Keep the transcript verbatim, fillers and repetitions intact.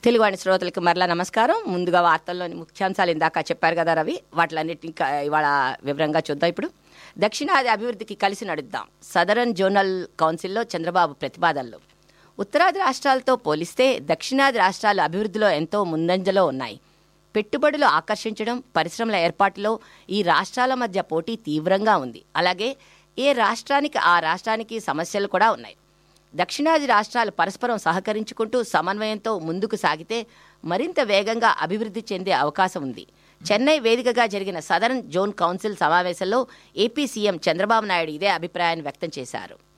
తెలుగువాణి శ్రోతలకు మరలా నమస్కారం. ముందుగా వార్తల్లోని ముఖ్యాంశాలు ఇందాక చెప్పారు కదా రవి, వాటిలన్నిటిని ఇవాళ వివరంగా చూద్దాం. ఇప్పుడు దక్షిణాది అభివృద్ధికి కలిసి నడుద్దాం. సదరన్ జోనల్ కౌన్సిల్లో చంద్రబాబు ప్రతిపాదనలు. ఉత్తరాది రాష్ట్రాలతో పోలిస్తే దక్షిణాది రాష్ట్రాలు అభివృద్ధిలో ఎంతో ముందంజలో ఉన్నాయి. పెట్టుబడులు ఆకర్షించడం, పరిశ్రమల ఏర్పాటులో ఈ రాష్ట్రాల మధ్య పోటీ తీవ్రంగా ఉంది. అలాగే ఏ రాష్ట్రానికి ఆ రాష్ట్రానికి సమస్యలు కూడా ఉన్నాయి. దక్షిణాది రాష్ట్రాలు పరస్పరం సహకరించుకుంటూ సమన్వయంతో ముందుకు సాగితే మరింత వేగంగా అభివృద్ధి చెందే అవకాశం ఉంది. చెన్నై వేదికగా జరిగిన సదరన్ జోన్ కౌన్సిల్ సమావేశంలో ఏపీ సీఎం చంద్రబాబు నాయుడు ఇదే అభిప్రాయాన్ని వ్యక్తం చేశారు.